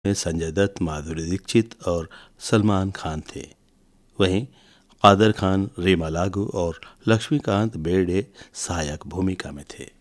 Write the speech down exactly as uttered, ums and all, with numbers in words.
में संजय दत्त, माधुरी दीक्षित और सलमान खान थे। वहीं कादर खान, रीमा लागू और लक्ष्मीकांत बेर्डे सहायक भूमिका में थे।